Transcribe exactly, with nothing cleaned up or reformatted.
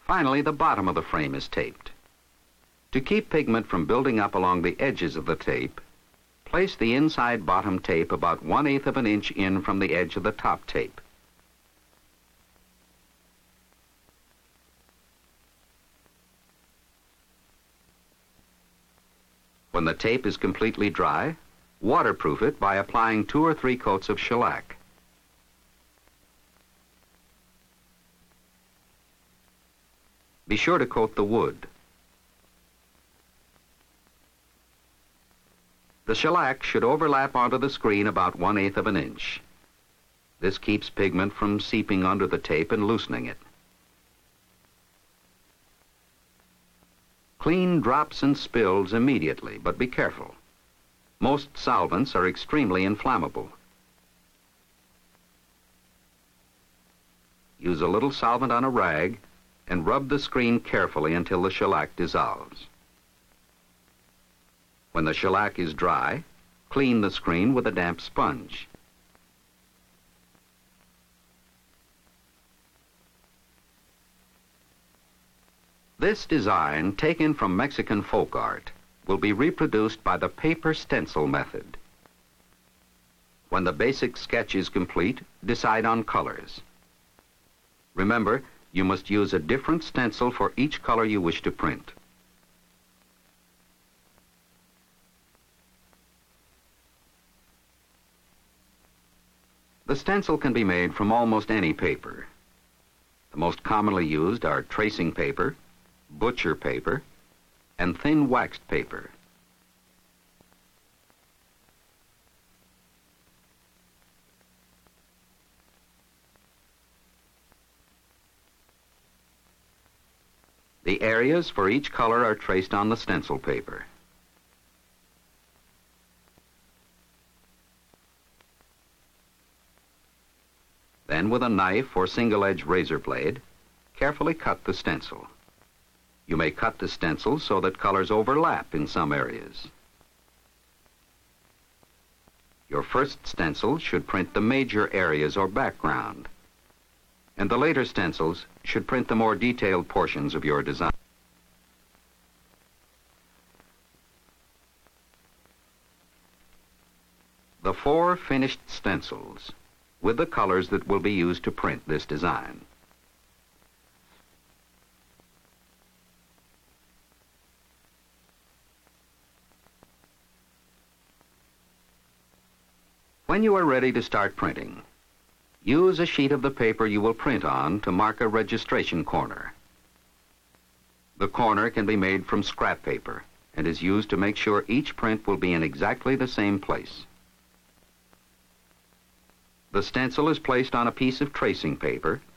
Finally, the bottom of the frame is taped. To keep pigment from building up along the edges of the tape, place the inside bottom tape about one-eighth of an inch in from the edge of the top tape. When the tape is completely dry, waterproof it by applying two or three coats of shellac. Be sure to coat the wood. The shellac should overlap onto the screen about one-eighth of an inch. This keeps pigment from seeping under the tape and loosening it. Clean drops and spills immediately, but be careful. Most solvents are extremely inflammable. Use a little solvent on a rag and rub the screen carefully until the shellac dissolves. When the shellac is dry, clean the screen with a damp sponge. This design, taken from Mexican folk art, will be reproduced by the paper stencil method. When the basic sketch is complete, decide on colors. Remember, you must use a different stencil for each color you wish to print. The stencil can be made from almost any paper. The most commonly used are tracing paper, butcher paper, and thin waxed paper. The areas for each color are traced on the stencil paper. Then, with a knife or single-edged razor blade, carefully cut the stencil. You may cut the stencil so that colors overlap in some areas. Your first stencil should print the major areas or background, and the later stencils should print the more detailed portions of your design. The four finished stencils with the colors that will be used to print this design. When you are ready to start printing, use a sheet of the paper you will print on to mark a registration corner. The corner can be made from scrap paper and is used to make sure each print will be in exactly the same place. The stencil is placed on a piece of tracing paper